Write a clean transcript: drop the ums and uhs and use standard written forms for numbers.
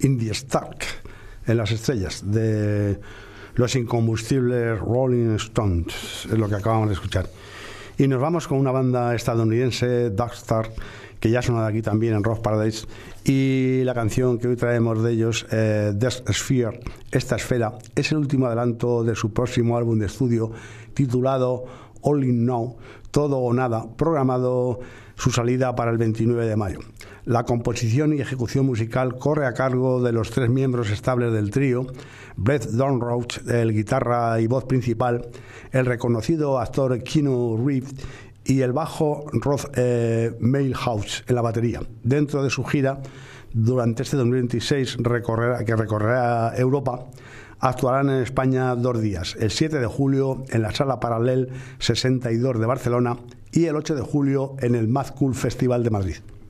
In the Stark, en las estrellas, de los incombustibles Rolling Stones, es lo que acabamos de escuchar. Y nos vamos con una banda estadounidense, Darkstar, que ya ha sonado aquí también en Rock Paradise, y la canción que hoy traemos de ellos, Death Sphere, esta esfera, es el último adelanto de su próximo álbum de estudio titulado All in Now, Todo o Nada, programado su salida para el 29 de mayo. La composición y ejecución musical corre a cargo de los tres miembros estables del trío, Brett Dornroth, el guitarra y voz principal, el reconocido actor Keanu Reeves y el bajo Rod Mailhouse en la batería. Dentro de su gira, durante este 2026, que recorrerá Europa, actuarán en España 2 días, el 7 de julio en la Sala Paralel 62 de Barcelona y el 8 de julio en el Mad Cool Festival de Madrid.